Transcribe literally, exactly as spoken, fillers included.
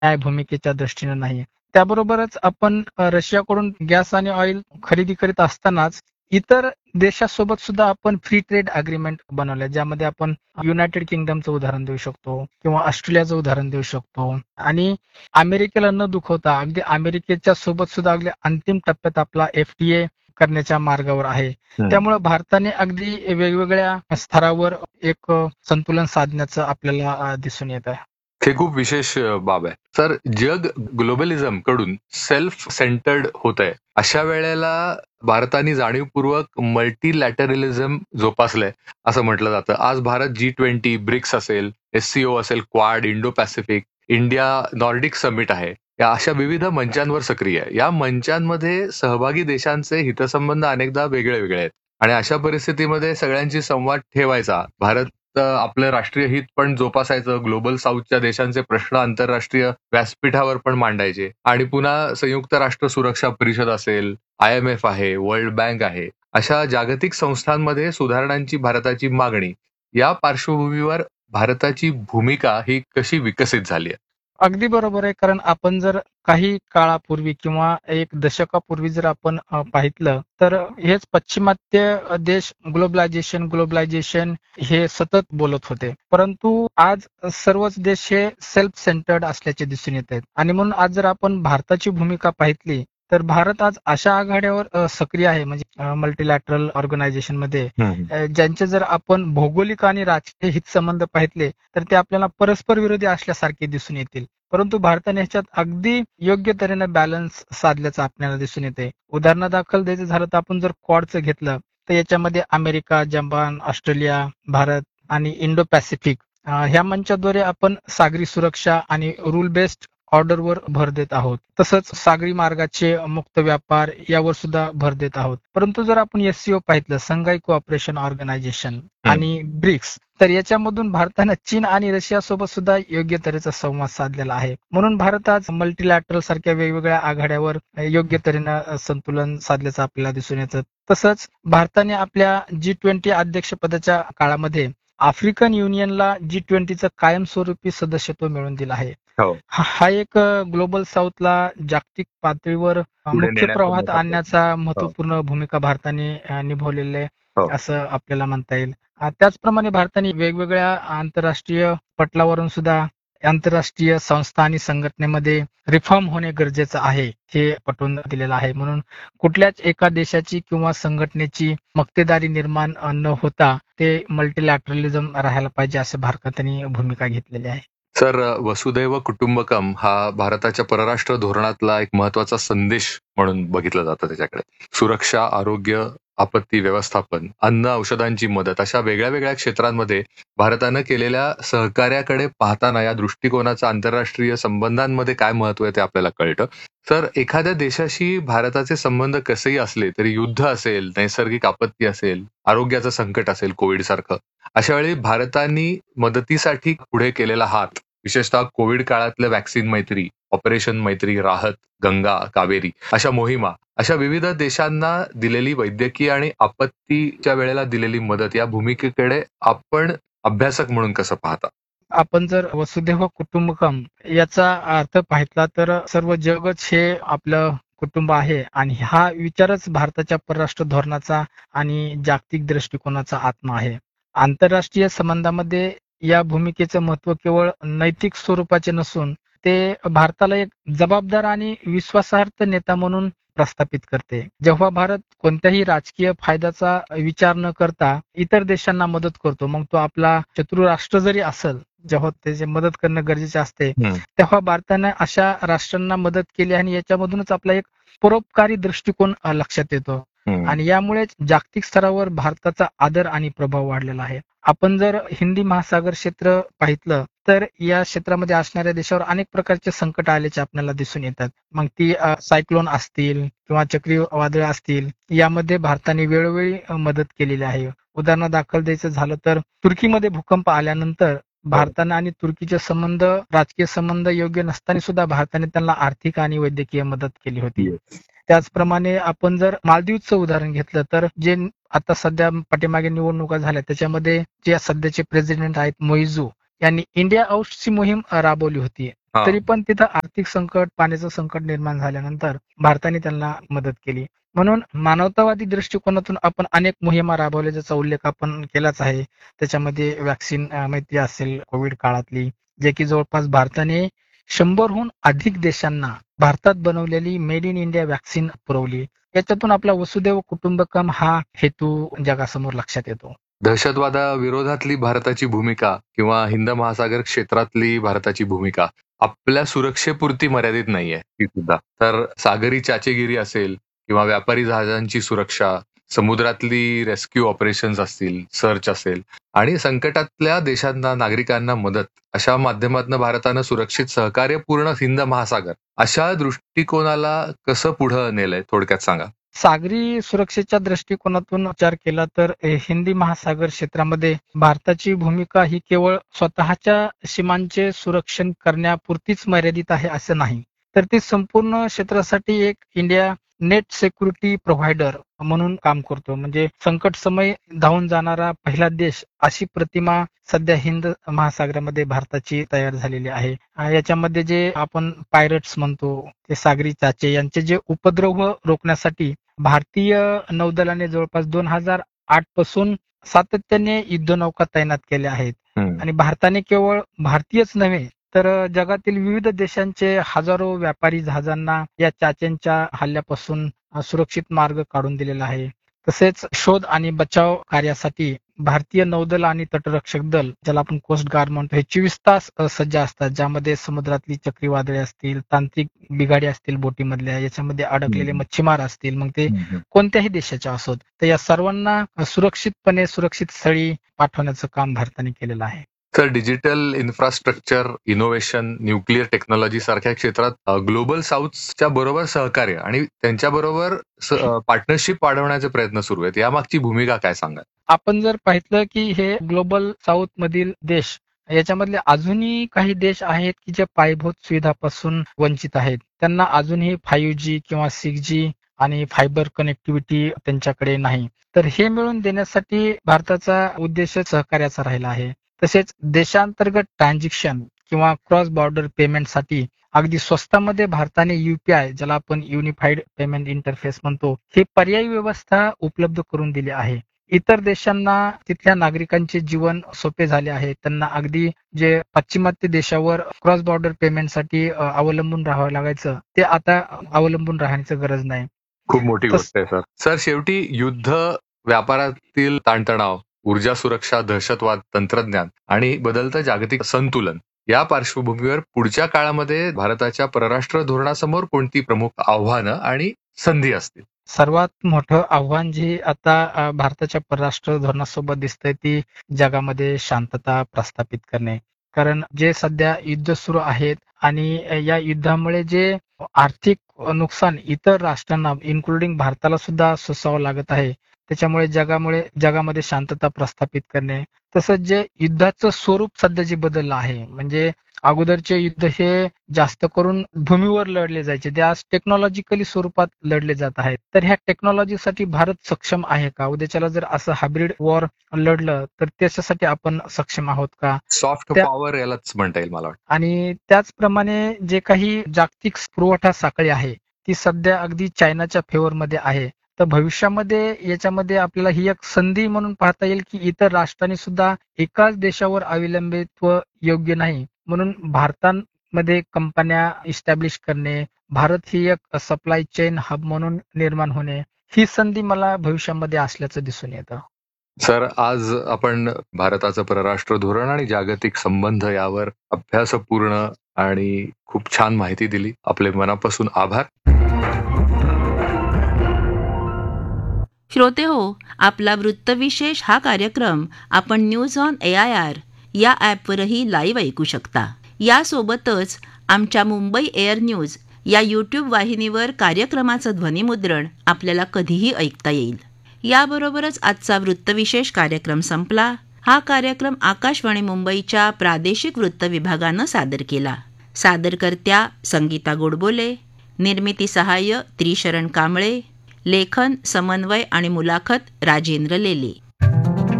न्याय भूमिकेच्या दृष्टीने नाही. त्याबरोबरच आपण अ, रशियाकडून गॅस आणि ऑइल खरेदी करीत असतानाच इतर देशासोबत सुद्धा आपण फ्री ट्रेड अग्रीमेंट बनवले, ज्यामध्ये आपण युनायटेड किंगडमचं उदाहरण देऊ शकतो किंवा ऑस्ट्रेलियाचं उदाहरण देऊ शकतो. आणि अमेरिकेला न दुखवता अगदी अमेरिकेच्या सोबत सुद्धा अगदी अंतिम टप्प्यात आपला एफटीए करण्याच्या मार्गावर आहे. त्यामुळे भारताने अगदी वेगवेगळ्या स्तरावर एक अ, संतुलन साधण्याचं आपल्याला अ, दिसून येत आहे. हे खूप विशेष अ, बाब आहे. सर, जग ग्लोबलिझम कडून सेल्फ सेंटर्ड होत आहे. अशा वेळेला भारताने जाणीवपूर्वक मल्टीलॅटरलिझम जोपासलंय असं म्हटलं जातं. आज भारत जी ट्वेंटी, ब्रिक्स असेल, एससीओ असेल, quad, Indo Pacific, India Nordic summit आहे. या अशा विविध मंचांवर सक्रिय आहे. या मंचांमध्ये सहभागी देशांचे हितसंबंध अनेकदा वेगळे वेगळे आहेत. आणि अशा परिस्थितीमध्ये सगळ्यांशी संवाद ठेवायचा, भारत अ, आपलं राष्ट्रीय हित पण जोपासायचं, ग्लोबल साऊथच्या देशांचे प्रश्न आंतरराष्ट्रीय व्यासपीठावर पण मांडायचे आणि पुन्हा संयुक्त राष्ट्र सुरक्षा परिषद असेल, आय एम एफ आहे, वर्ल्ड बँक आहे, अशा जागतिक संस्थांमध्ये सुधारणांची भारताची मागणी, या पार्श्वभूमीवर भारताची भूमिका ही कशी विकसित झाली आहे? अगदी बरोबर आहे. कारण आपण जर काही काळापूर्वी किंवा एक दशकापूर्वी जर आपण अ, पाहितलं तर हेच पाश्चिमात्य देश ग्लोबलायझेशन ग्लोबलायझेशन हे सतत बोलत होते. परंतु आज सर्वच देश हे सेल्फ सेंटर्ड असल्याचे दिसून येत आहेत. आणि म्हणून आज जर आपण भारताची भूमिका पाहितली तर भारत आज अशा आघाड्यावर अ, सक्रिय आहे, म्हणजे मल्टीलॅटरल ऑर्गनायझेशन मध्ये अ, ज्यांचे जर आपण भौगोलिक आणि राजकीय हितसंबंध पाहितले तर ते आपल्याला परस्पर विरोधी असल्यासारखे दिसून येतील. परंतु भारताने ह्याच्यात अगदी योग्य तऱ्हेने बॅलन्स साधल्याचं आपल्याला दिसून येते. उदाहरणादाखल द्यायचं झालं तर आपण जर क्वाडचं घेतलं तर याच्यामध्ये अमेरिका, जपान, ऑस्ट्रेलिया, भारत आणि इंडो पॅसिफिक अ, ह्या मंचाद्वारे आपण सागरी सुरक्षा आणि रूल बेस्ड ऑर्डरवर भर देत आहोत. तसंच सागरी मार्गाचे मुक्त व्यापार यावर सुद्धा भर देत आहोत. परंतु जर आपण एससीओ पाहितलं, संघाई कोऑपरेशन ऑर्गनायझेशन आणि ब्रिक्स, तर याच्यामधून भारतानं चीन आणि रशियासोबत सुद्धा योग्य तऱ्हेचा संवाद साधलेला आहे. म्हणून भारत आज मल्टीलॅटरल सारख्या वेगवेगळ्या आघाड्यावर योग्य तऱ्हेनं संतुलन साधल्याचं आपल्याला दिसून येतं. तसंच भारताने आपल्या जी ट्वेंटी अध्यक्षपदाच्या काळामध्ये आफ्रिकन युनियनला जी ट्वेंटीचं कायमस्वरूपी सदस्यत्व मिळवून दिलं आहे. हो. हा हा एक ग्लोबल साऊथला जागतिक पातळीवर अ, पुढे मुख्य नेण्याचा प्रवाहात मोठा प्रयत्न. आणण्याचा हो. महत्वपूर्ण भूमिका भारताने अ, निभावलेली आहे हो. असं आपल्याला म्हणता येईल. अ, त्याचप्रमाणे भारताने वेगवेगळ्या आंतरराष्ट्रीय पटलावरून सुद्धा आंतरराष्ट्रीय संस्था आणि संघटनेमध्ये रिफॉर्म होणे गरजेचं आहे हे पटवून दिलेलं आहे. म्हणून कुठल्याच एका देशाची किंवा संघटनेची मक्तेदारी निर्माण अ, न होता ते मल्टीलॅटरलिझम राहायला पाहिजे असं भारताने भूमिका घेतलेली आहे. सर, वसुदैव कुटुंबकम हा भारताच्या परराष्ट्र धोरणातला एक महत्वाचा संदेश म्हणून बघितला जातं. त्याच्याकडे सुरक्षा, आरोग्य, आपत्ती व्यवस्थापन, अन्न, औषधांची मदत अशा वेगळ्या वेगळ्या क्षेत्रांमध्ये भारतानं केलेल्या सहकार्याकडे पाहताना या दृष्टिकोनाचं आंतरराष्ट्रीय संबंधांमध्ये काय महत्व आहे ते आपल्याला कळतं. सर, एखाद्या देशाशी भारताचे संबंध कसेही असले तरी युद्ध असेल, नैसर्गिक आपत्ती असेल, आरोग्याचं संकट असेल, कोविड सारखं, अशा वेळी भारताने मदतीसाठी पुढे केलेला हात, विशेषतः कोविड काळातल्या वॅक्सिन मैत्री, ऑपरेशन मैत्री, राहत, गंगा, कावेरी अशा मोहिमा, अशा विविध देशांना दिलेली वैद्यकीय आणि आपत्तीच्या वेळेला दिलेली मदत, या भूमिकेकडे आपण अभ्यासक म्हणून कसं पाहता? आपण जर वसुधैव कुटुंबकम याचा अर्थ पाहितला तर सर्व जगच हे आपलं कुटुंब आहे आणि हा विचारच भारताच्या परराष्ट्र धोरणाचा आणि जागतिक दृष्टिकोनाचा आत्मा आहे. आंतरराष्ट्रीय संबंधामध्ये या भूमिकेचं महत्व केवळ नैतिक स्वरूपाचे नसून ते भारताला एक जबाबदार आणि विश्वासार्ह नेता म्हणून प्रस्थापित करते. जेव्हा भारत कोणत्याही राजकीय फायद्याचा विचार न करता इतर देशांना मदत करतो, मग तो आपला शत्रू राष्ट्र जरी असेल, जेव्हा त्याची मदत करणं गरजेचे असते, तेव्हा भारताने अशा राष्ट्रांना मदत केली आणि याच्यामधूनच आपला एक परोपकारी दृष्टिकोन अ, लक्षात येतो. आणि यामुळे जागतिक स्तरावर भारताचा आदर आणि प्रभाव वाढलेला आहे. आपण जर हिंदी महासागर क्षेत्र पाहितलं तर या क्षेत्रामध्ये असणाऱ्या देशावर अनेक प्रकारचे संकट आल्याचे आपल्याला दिसून येतात. मग ती सायक्लोन असतील किंवा चक्रीवादळ असतील, यामध्ये भारताने वेळोवेळी अ, मदत केलेली आहे. उदाहरणादाखल द्यायचं झालं तर तुर्कीमध्ये भूकंप आल्यानंतर भारताने आणि तुर्कीचे संबंध, राजकीय संबंध योग्य नसताना सुद्धा भारताने त्यांना आर्थिक आणि वैद्यकीय मदत केली होती. त्याचप्रमाणे आपण जर मालदीवचं उदाहरण घेतलं तर जे आता सध्या पाठीमागे निवडणुका झाल्या त्याच्यामध्ये जे सध्याचे प्रेसिडेंट आहेत मोइझू यांनी इंडिया आउटची मोहीम अ, राबवली होती. हा. तरी पण तिथं आर्थिक संकट, पाण्याचं संकट निर्माण झाल्यानंतर भारताने त्यांना मदत केली. म्हणून मानवतावादी दृष्टिकोनातून आपण अनेक मोहिमा राबवल्या, ज्याचा उल्लेख आपण केलाच आहे. त्याच्यामध्ये व्हॅक्सिन माहिती असेल कोविड काळातली, जे की जवळपास भारताने शंभरहून अधिक देशांना भारतात बनवलेली मेड इन इंडिया व्हॅक्सिन पुरवली. याच्यातून आपला वसुदैव कुटुंबकम हा हेतू जगासमोर लक्षात येतो. दहशतवादाविरोधातली भारताची भूमिका किंवा हिंद महासागर क्षेत्रातली भारताची भूमिका आपल्या सुरक्षेपुरती मर्यादित नाहीये ती सुद्धा. तर सागरी चाचेगिरी असेल किंवा व्यापारी जहाजांची सुरक्षा, समुद्रातली रेस्क्यू ऑपरेशन्स असतील, सर्च असेल आणि संकटातल्या देशांना नागरिकांना मदत, अशा माध्यमातून भारतानं सुरक्षित सहकार्य पूर्ण हिंद महासागर अशा दृष्टिकोनाला कसं पुढं नेलंय थोडक्यात सांगा. सागरी सुरक्षेच्या दृष्टिकोनातून विचार केला तर हिंदी महासागर क्षेत्रामध्ये भारताची भूमिका ही केवळ स्वतःच्या सीमांचे सुरक्षण करण्यापुरतीच मर्यादित आहे असं नाही, तर ती संपूर्ण क्षेत्रासाठी एक इंडिया नेट सिक्युरिटी प्रोव्हायडर म्हणून काम करतो. म्हणजे संकट समय धावून जाणारा पहिला देश अशी प्रतिमा सध्या हिंद महासागरामध्ये भारताची तयार झालेली आहे. याच्यामध्ये जे आपण पायरट्स म्हणतो, ते सागरी चाचे यांचे जे उपद्रव रोखण्यासाठी भारतीय नौदलाने जवळपास दोन हजार आठ पासून सातत्याने युद्धनौका तैनात केल्या आहेत. आणि भारताने केवळ भारतीयच नव्हे तर जगातील विविध देशांचे हजारो व्यापारी जहाजांना या चाच्यांच्या हल्ल्यापासून सुरक्षित मार्ग काढून दिलेला आहे. तसेच शोध आणि बचाव कार्यासाठी भारतीय नौदल आणि तटरक्षक दल, ज्याला आपण कोस्ट गार्ड म्हणतो, हे चोवीस तास सज्ज असतात, ज्यामध्ये समुद्रातली चक्रीवादळे असतील, तांत्रिक बिघाडी असतील बोटीमधल्या, याच्यामध्ये अडकलेले मच्छीमार असतील, मग ते कोणत्याही देशाचे असोत, तर या सर्वांना सुरक्षितपणे सुरक्षित स्थळी पाठवण्याचं काम भारताने केलेलं आहे. तर digital infrastructure, innovation, nuclear technology सारख्या क्षेत्रात ग्लोबल साऊथच्या बरोबर सहकार्य आणि त्यांच्याबरोबर पार्टनरशिप वाढवण्याचे प्रयत्न सुरू आहेत. यामागची भूमिका काय सांगा. आपण जर पाहिलं की हे ग्लोबल साऊथ मधील देश, याच्यामधले अजूनही काही देश आहेत की जे पायाभूत सुविधापासून वंचित आहेत. त्यांना अजूनही फाईव्ह जी किंवा सिक्स जी आणि फायबर कनेक्टिव्हिटी त्यांच्याकडे नाही. तर हे मिळवून देण्यासाठी भारताचा उद्देश सहकार्याचा राहिला आहे. तसेच देशांतर्गत ट्रान्झॅक्शन किंवा क्रॉस बॉर्डर पेमेंटसाठी अगदी स्वस्तामध्ये भारताने युपीआय, ज्याला आपण युनिफाईड पेमेंट इंटरफेस म्हणतो, ही पर्यायी व्यवस्था उपलब्ध करून दिली आहे. इतर देशांना तिथल्या नागरिकांचे जीवन सोपे झाले आहे. त्यांना अगदी जे पाश्चिमात्य देशावर क्रॉस बॉर्डर पेमेंटसाठी अवलंबून राहावं लागायचं, ते आता अवलंबून राहण्याची गरज नाही. खूप मोठी गोष्ट आहे सर. सर शेवटी युद्ध, व्यापारातील ताणतणाव, ऊर्जा सुरक्षा, दहशतवाद, तंत्रज्ञान आणि बदलतं जागतिक संतुलन या पार्श्वभूमीवर पुढच्या काळामध्ये भारताच्या परराष्ट्र धोरणासमोर कोणती प्रमुख आव्हानं आणि संधी असतील. सर्वात मोठं आव्हान जे आता भारताच्या परराष्ट्र धोरणासोबत दिसतंय ती जगामध्ये शांतता प्रस्थापित करणे. कारण जे सध्या युद्ध सुरू आहेत आणि या युद्धामुळे जे आर्थिक नुकसान इतर राष्ट्रांना इन्क्लुडिंग भारताला सुद्धा सोसावं लागत आहे, त्याच्यामुळे जगामुळे जगामध्ये शांतता प्रस्थापित करणे. तसंच जे युद्धाचं स्वरूप सध्या जे बदललं आहे, म्हणजे अगोदरचे युद्ध हे जास्त करून भूमीवर लढले जायचे, ते आज टेक्नॉलॉजिकली स्वरूपात लढले जात आहेत. तर ह्या टेक्नॉलॉजीसाठी भारत सक्षम आहे का? उद्याच्याला जर असं हायब्रिड वॉर लढलं तर त्याच्यासाठी आपण सक्षम आहोत का? सॉफ्ट पॉवर यालाच म्हणता येईल मला वाटतं. आणि त्याचप्रमाणे जे काही जागतिक पुरवठा साखळी आहे ती सध्या अगदी चायनाच्या फेवरमध्ये आहे. तर भविष्यामध्ये याच्यामध्ये आपल्याला ही एक संधी म्हणून पाहता येईल की इतर राष्ट्रांनी सुद्धा एकाच देशावर अवलंबित्व योग्य नाही, म्हणून भारतामध्ये कंपन्या इस्टॅब्लिश करणे, भारत ही एक सप्लाय चेन हब म्हणून निर्माण होणे, ही संधी मला भविष्यामध्ये असल्याचं दिसून येतं. सर, आज आपण भारताचं परराष्ट्र धोरण आणि जागतिक संबंध यावर अभ्यासपूर्ण आणि खूप छान माहिती दिली. आपले मनापासून आभार. श्रोते हो, आपला वृत्तविशेष हा कार्यक्रम आपण news on A I R या ॲपवरही लाईव्ह ऐकू शकता. यासोबतच आमच्या मुंबई एअर न्यूज या यूट्यूब वाहिनीवर कार्यक्रमाचं ध्वनिमुद्रण आपल्याला कधीही ऐकता येईल. याबरोबरच आजचा वृत्तविशेष कार्यक्रम संपला. हा कार्यक्रम आकाशवाणी मुंबईच्या प्रादेशिक वृत्त विभागानं सादर केला. सादरकर्त्या संगीता गोडबोले, निर्मिती सहाय्य त्रिशरण कांबळे, लेखन, समन्वय आणि मुलाखत राजेंद्र लेले.